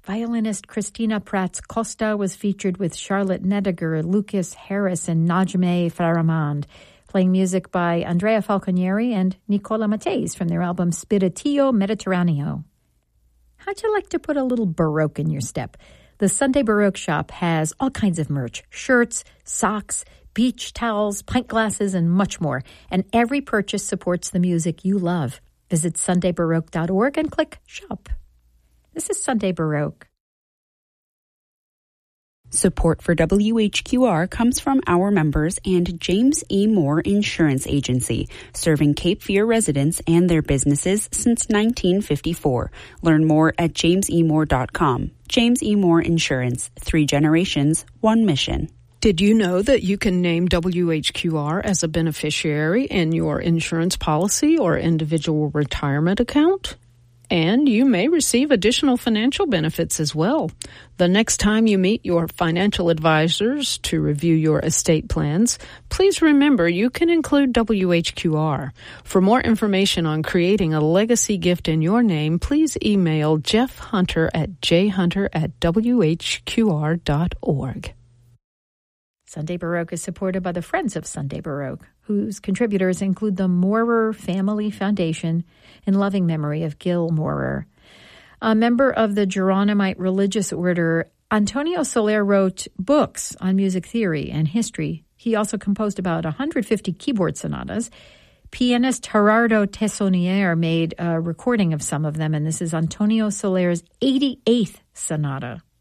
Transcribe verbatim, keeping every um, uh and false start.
Violinist Christina Prats Costa was featured with Charlotte Nediger, Lucas Harris, and Najmeh Faramand, playing music by Andrea Falconieri and Nicola Matteis from their album Spiritillo Mediterraneo. How'd you like to put a little Baroque in your step? The Sunday Baroque shop has all kinds of merch, shirts, socks, beach towels, pint glasses, and much more. And every purchase supports the music you love. Visit sunday baroque dot org and click Shop. This is Sunday Baroque. Support for W H Q R comes from our members and James E. Moore Insurance Agency, serving Cape Fear residents and their businesses since nineteen fifty-four. Learn more at james e moore dot com. James E. Moore Insurance, three generations, one mission. Did you know that you can name W H Q R as a beneficiary in your insurance policy or individual retirement account? And you may receive additional financial benefits as well. The next time you meet your financial advisors to review your estate plans, please remember you can include W H Q R. For more information on creating a legacy gift in your name, please email Jeff Hunter at j hunter at w h q r dot org. Sunday Baroque is supported by the Friends of Sunday Baroque, whose contributors include the Moorer Family Foundation in loving memory of Gil Moorer. A member of the Geronimite religious order, Antonio Soler wrote books on music theory and history. He also composed about one hundred fifty keyboard sonatas. Pianist Gerardo Tessonier made a recording of some of them, and this is Antonio Soler's eighty-eighth sonata.